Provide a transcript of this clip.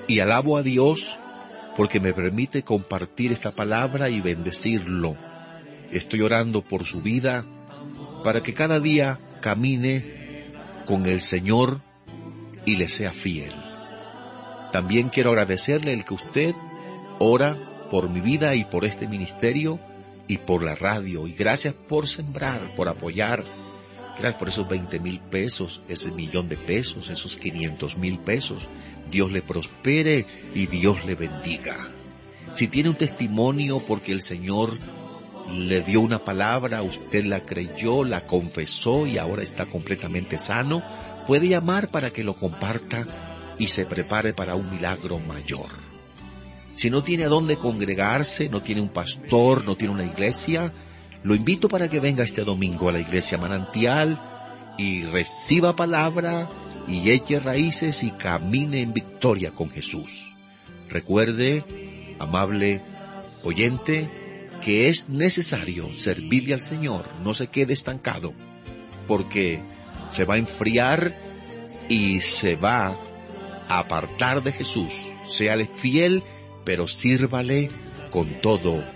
y alabo a Dios porque me permite compartir esta palabra y bendecirlo. Estoy orando por su vida para que cada día camine con el Señor y le sea fiel. También quiero agradecerle el que usted ora por mi vida y por este ministerio y por la radio. Y gracias por sembrar, por apoyar. Gracias por esos 20,000 pesos, ese 1,000,000 de pesos, esos 500,000 pesos. Dios le prospere y Dios le bendiga. Si tiene un testimonio porque el Señor le dio una palabra, usted la creyó, la confesó y ahora está completamente sano, puede llamar para que lo comparta y se prepare para un milagro mayor. Si no tiene a dónde congregarse, no tiene un pastor, no tiene una iglesia, lo invito para que venga este domingo a la iglesia Manantial y reciba palabra y eche raíces y camine en victoria con Jesús. Recuerde, amable oyente, que es necesario servirle al Señor. No se quede estancado, porque se va a enfriar y se va a apartar de Jesús. Séale fiel, pero sírvale con todo